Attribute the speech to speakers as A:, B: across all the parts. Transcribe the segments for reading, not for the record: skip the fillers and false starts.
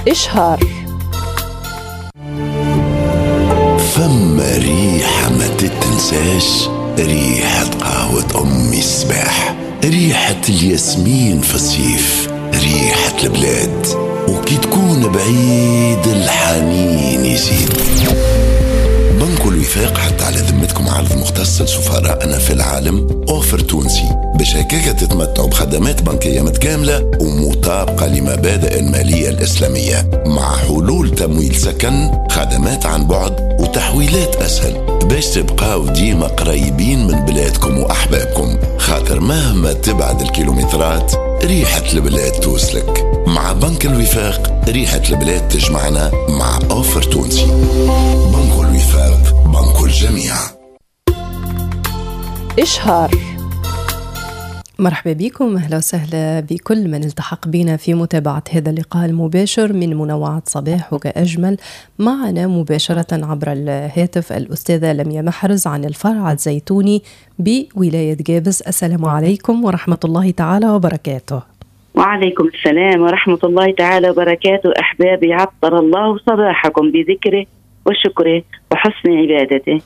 A: إشهار.
B: فما ريحة ما تتنساش، ريحة قهوة أمي الصباح، ريحة الياسمين في الصيف، ريحة البلاد، وكي تكون بعيد الحنين يزيد. بنك الوفاق حتى على ذمتكم عرض مختص لسفراءنا في العالم، أوفر تونسي باش هكاكا تتمتعوا بخدمات بنكية متكاملة ومطابقة لمبادئ المالية الإسلامية، مع حلول تمويل سكن، خدمات عن بعد وتحويلات أسهل، باش تبقاو ديما قريبين من بلادكم وأحبابكم، خاطر مهما تبعد الكيلومترات ريحة البلاد توصلك. مع بنك الوفاق ريحة البلاد تجمعنا مع أوفر تونسي. بنك الوفاق، بنك الجميع.
A: إشهار. مرحبا بكم، أهلا وسهلا بكل من التحق بنا في متابعة هذا اللقاء المباشر من منوعات صباح وكأجمل. معنا مباشرة عبر الهاتف الأستاذة لميا محرز عن الفرع الزيتوني بولاية جابس. السلام عليكم ورحمة الله تعالى وبركاته.
C: وعليكم السلام ورحمة الله تعالى وبركاته. أحبابي، عطر الله صباحكم بذكره وشكره وحسن عبادته.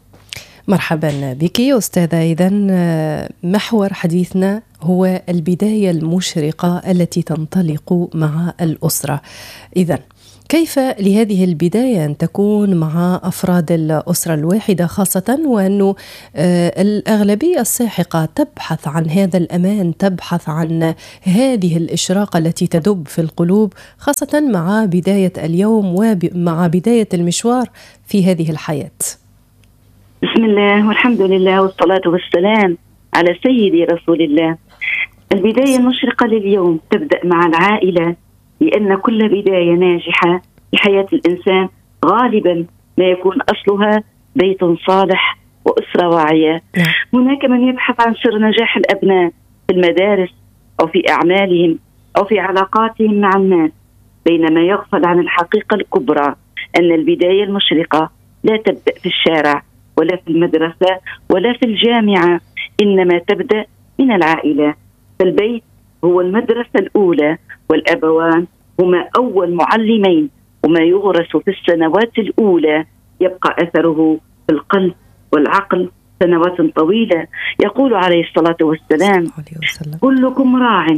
A: مرحبا بك أستاذة. إذن محور حديثنا هو البداية المشرقة التي تنطلق مع الأسرة. إذن كيف لهذه البداية أن تكون مع أفراد الأسرة الواحدة، خاصة وأنه الأغلبية الساحقة تبحث عن هذا الأمان، تبحث عن هذه الإشراقة التي تدب في القلوب، خاصة مع بداية اليوم ومع بداية المشوار في هذه الحياة.
C: بسم الله والحمد لله والصلاة والسلام على سيدي رسول الله. البداية المشرقة لليوم تبدأ مع العائلة، لأن كل بداية ناجحة في حياة الإنسان غالبا ما يكون أصلها بيت صالح وأسرة واعية. هناك من يبحث عن سر نجاح الأبناء في المدارس أو في أعمالهم أو في علاقاتهم مع الناس، بينما يغفل عن الحقيقة الكبرى أن البداية المشرقة لا تبدأ في الشارع ولا في المدرسة ولا في الجامعة، إنما تبدأ من العائلة. فالبيت هو المدرسة الأولى، والأبوان هما أول معلمين، وما يغرس في السنوات الأولى يبقى أثره في القلب والعقل سنوات طويلة. يقول عليه الصلاة والسلام: كلكم راع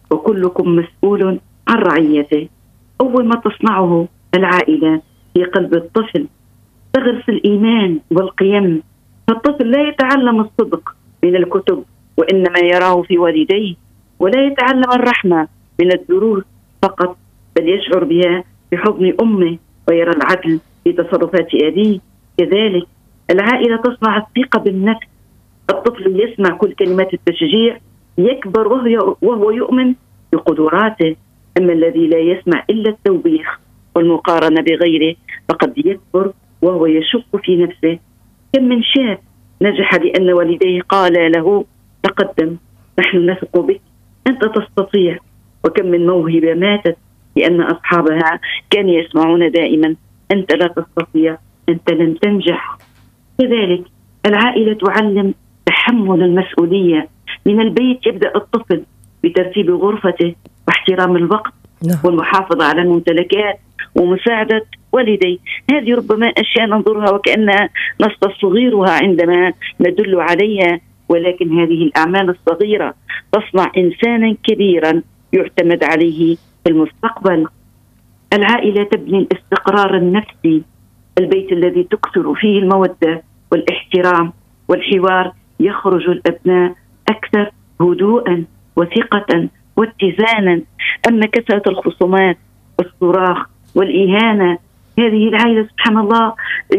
C: وكلكم مسؤول عن رعيته. أول ما تصنعه العائلة في قلب الطفل تغرس الإيمان والقيم، فالطفل لا يتعلم الصدق من الكتب وإنما يراه في والديه، ولا يتعلم الرحمة من الدروس فقط، بل يشعر بها في حضن أمه ويرى العدل في تصرفات أبيه. كذلك العائلة تصنع الثقة بالنفس. الطفل يسمع كل كلمات التشجيع يكبر وهو يؤمن بقدراته، أما الذي لا يسمع إلا التوبيخ والمقارنة بغيره فقد يكبر وهو يشك في نفسه. كم من شاب نجح لأن والديه قال له: تقدم، نحن نثق بك، أنت تستطيع. وكم من موهبة ماتت لأن أصحابها كانوا يسمعون دائما: أنت لا تستطيع، أنت لن تنجح. كذلك العائلة تعلم تحمل المسؤولية. من البيت يبدأ الطفل بترتيب غرفته واحترام الوقت والمحافظة على الممتلكات ومساعدة والديه. هذه ربما أشياء ننظرها وكأنها نستصغيرها عندما ندل عليها، ولكن هذه الأعمال الصغيرة تصنع إنسانا كبيرا يعتمد عليه في المستقبل. العائلة تبني الاستقرار النفسي. البيت الذي تكثر فيه المودة والاحترام والحوار يخرج الأبناء أكثر هدوءا وثقة واتزانا. أما كثرة الخصومات والصراخ والإهانة، هذه العائلة سبحان الله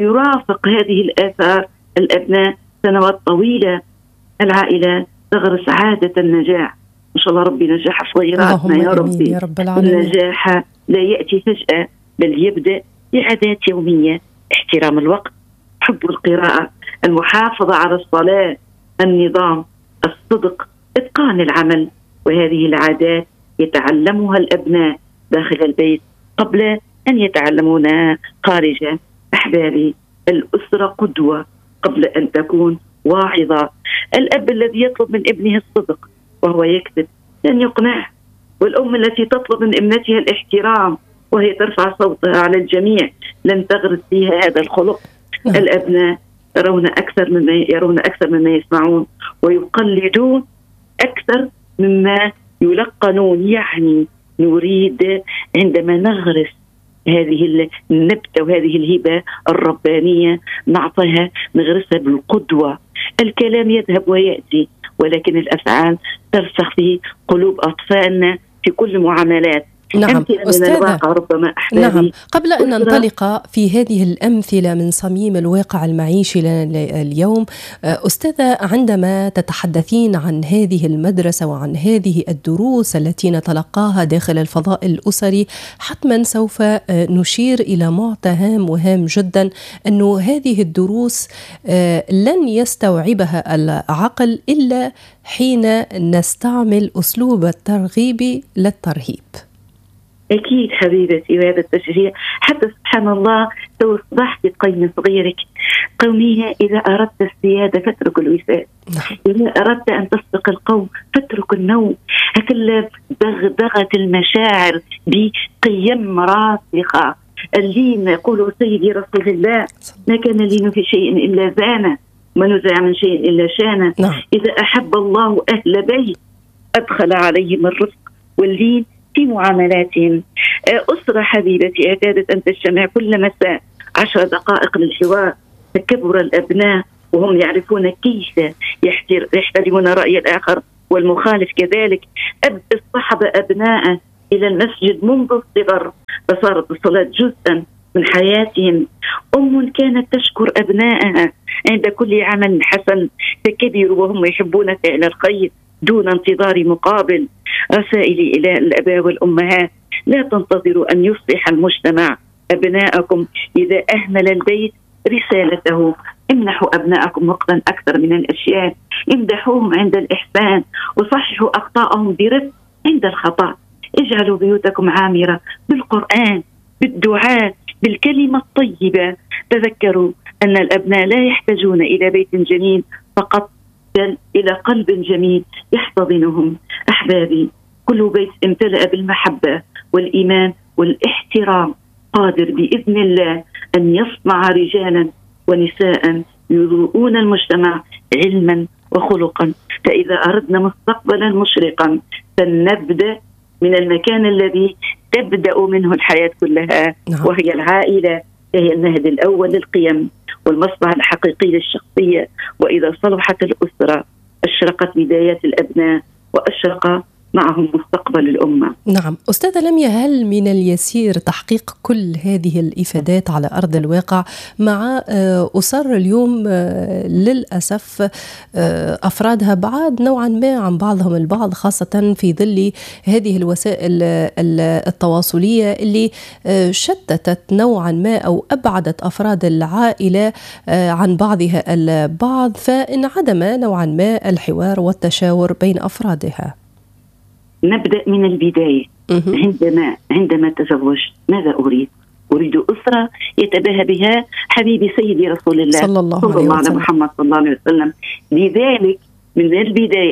C: يرافق هذه الآثار الأبناء سنوات طويلة. العائلة تغرس عادة النجاح. إن شاء الله ربي نجاح صغيراتنا يا ربي.
A: يا رب العالمين.
C: النجاح لا يأتي فجأة بل يبدأ بعادات يومية: احترام الوقت، حب القراءة، المحافظة على الصلاة، النظام، الصدق، إتقان العمل. وهذه العادات يتعلمها الأبناء داخل البيت قبل أن يتعلمونها خارجه. أحبابي، الأسرة قدوة قبل أن تكون واعظة. الأب الذي يطلب من ابنه الصدق وهو يكذب لن يقنعه، والأم التي تطلب من ابنتها الاحترام وهي ترفع صوتها على الجميع لم تغرس فيها هذا الخلق. الأبناء يرون أكثر مما يسمعون، ويقلدون أكثر مما يلقنون. يعني نريد عندما نغرس هذه النبتة وهذه الهبة الربانية نغرسها بالقدوة. الكلام يذهب ويأتي، ولكن الأفعال ترسخ في قلوب أطفالنا في كل المعاملات.
A: نعم أستاذة،
C: ربما
A: نعم، قبل أن ننطلق في هذه الأمثلة من صميم الواقع المعيشي لنا اليوم، أستاذة، عندما تتحدثين عن هذه المدرسة وعن هذه الدروس التي نتلقاها داخل الفضاء الأسري، حتما سوف نشير إلى معطى هام جدا، أنه هذه الدروس لن يستوعبها العقل إلا حين نستعمل أسلوب الترغيب للترهيب.
C: أكيد حبيبتي، وهذا التشجيع حتى سبحان الله توضح في قيم صغيرك قوميها: إذا أردت السيادة فاترك الوساد، إذا أردت أن تسبق القوم فاترك النوم. هكذا دغدغت المشاعر بقيم راسخة. اللين يقول سيدي رسول الله: ما كان اللين في شيء إلا زانه، ما نزع من شيء إلا شانه. إذا أحب الله أهل بيت أدخل عليهم الرفق واللين في معاملاتهم. أسرة حبيبتي اعتادت أن تجتمع كل مساء 10 دقائق للحوار. تكبر الأبناء وهم يعرفون كيف يحترمون رأي الآخر والمخالف كذلك. أب اصطحب أبناءه إلى المسجد منذ الصغر، فصارت الصلاة جزءا من حياتهم. أم كانت تشكر أبنائها عند كل عمل حسن، فكبروا وهم يحبون فعل الخير دون انتظار مقابل. رسائلي إلى الآباء والأمهات: لا تنتظروا أن يصلح المجتمع أبناءكم إذا أهمل البيت رسالته. امنحوا أبناءكم وقتا أكثر من الأشياء، امدحوهم عند الإحسان، وصححوا أخطاءهم برفق عند الخطأ. اجعلوا بيوتكم عامرة بالقرآن، بالدعاء، بالكلمة الطيبة. تذكروا أن الأبناء لا يحتاجون إلى بيت جميل فقط، بل إلى قلب جميل يحتضنهم. أحبابي، كل بيت امتلأ بالمحبة والإيمان والاحترام قادر بإذن الله أن يصنع رجالا ونساء يضيئون المجتمع علما وخلقا. فإذا أردنا مستقبلا مشرقا فلنبدأ من المكان الذي تبدأ منه الحياة كلها، وهي العائلة. هي المهد الأول للقيم والمصنع الحقيقي للشخصية. وإذا صلحت الأسرة أشرقت بدايات الأبناء وأشرق معهم مستقبل الأمة.
A: نعم أستاذة لميا، هل من اليسير تحقيق كل هذه الإفادات على أرض الواقع مع أسر اليوم للأسف أفرادها بعاد نوعا ما عن بعضهم البعض، خاصة في ظل هذه الوسائل التواصلية اللي شتتت نوعا ما أو أبعدت أفراد العائلة عن بعضها البعض، فانعدم نوعا ما الحوار والتشاور بين أفرادها؟
C: نبدأ من البداية. عندما تزوجت ماذا أريد؟ أريد أسرة يتباهى بها حبيبي سيدي رسول الله صلى الله عليه محمد صلى الله عليه وسلم. لذلك من البداية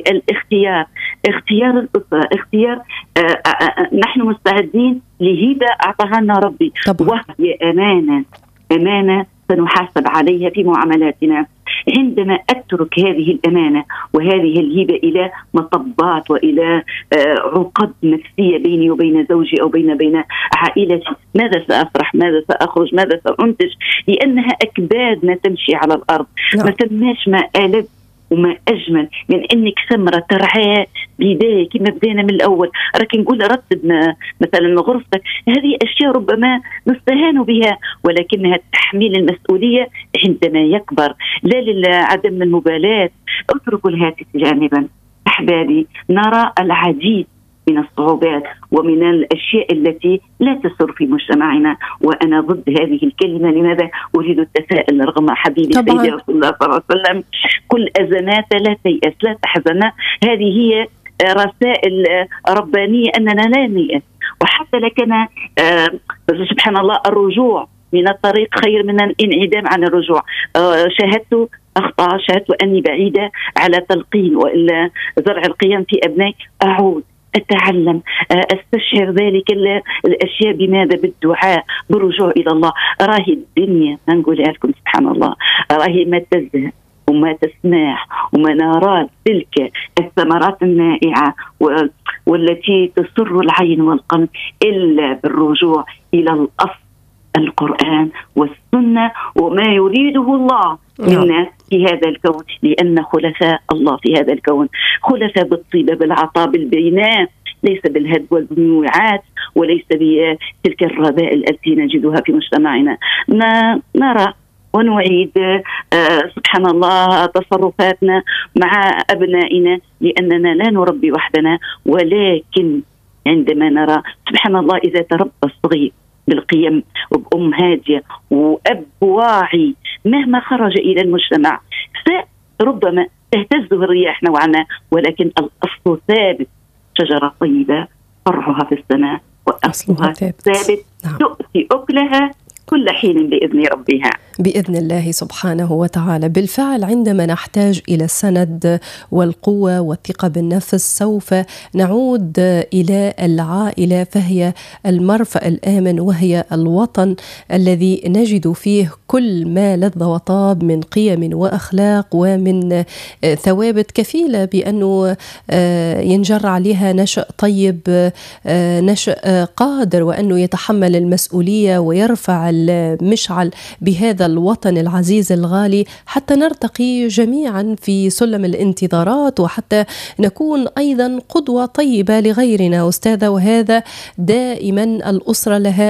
C: اختيار الأسرة، اختيار نحن مستعدين لهبة أعطاها لنا ربي، وهي أمانة سنحاسب عليها في معاملاتنا. عندما أترك هذه الأمانة وهذه الهبة إلى مطبات وإلى عقد نفسية بيني وبين زوجي أو بين عائلتي، ماذا سأفرح؟ ماذا سأخرج؟ ماذا سأنتج؟ لأنها أكبادنا تمشي على الأرض. ما تماش ما ألذ وما أجمل من أنك ثمرة ترعى بداية كما بدينا من الأول. لكن نقول رتب مثلا غرفتك، هذه أشياء ربما نستهان بها، ولكنها تحميل المسؤولية عندما يكبر، لا لعدم المبالاة. اتركوا الهاتف جانبا. أحبابي، نرى العديد من الصعوبات ومن الأشياء التي لا تسر في مجتمعنا، وأنا ضد هذه الكلمة. لماذا؟ أريد التفاؤل رغم حبيبي سيدي رسول الله صلى الله عليه وسلم: كل أزمات لا تيأس، لا تحزن. هذه هي رسائل ربانية أننا لا نيأس. وحتى لكنا سبحان الله الرجوع من الطريق خير من الانعدام عن الرجوع. شاهدت أخطاء، شاهدت أني بعيدة على تلقين وإلا زرع القيم في أبنائي. أعود أتعلم، أستشعر ذلك الأشياء. بماذا؟ بالدعاء، بالرجوع إلى الله. راهي الدنيا نقولها لكم سبحان الله، راهي ما تزهق وما تسمح وما نرى تلك الثمرات النائعة والتي تسر العين والقلب إلا بالرجوع إلى الأصل، القرآن والسنة، وما يريده الله منا في هذا الكون. لأن خلفاء الله في هذا الكون خلفاء بالطيبة، بالعطاء، بالبينات، ليس بالهدم والمنوعات، وليس بتلك الرذائل التي نجدها في مجتمعنا. نرى ونعيد سبحان الله تصرفاتنا مع أبنائنا، لأننا لا نربي وحدنا، ولكن عندما نرى سبحان الله إذا تربى الصغير بالقيم وبأم هادية وأب واعي مهما خرج إلى المجتمع فربما تهتزه الرياح نوعا ما، ولكن الأصل ثابت. شجرة طيبة فرعها في السماء وأصلها ثابت. تؤتي أكلها كل حين بإذن ربها،
A: بإذن الله سبحانه وتعالى. بالفعل عندما نحتاج إلى السند والقوة والثقة بالنفس سوف نعود إلى العائلة، فهي المرفأ الآمن، وهي الوطن الذي نجد فيه كل ما لذ وطاب من قيم وأخلاق ومن ثوابت كفيلة بأنه ينجر عليها نشأ طيب، نشأ قادر وأنه يتحمل المسؤولية ويرفع المشعل بهذا الوطن العزيز الغالي، حتى نرتقي جميعا في سلم الانتظارات، وحتى نكون أيضا قدوة طيبة لغيرنا أستاذة. وهذا دائما الأسرة لها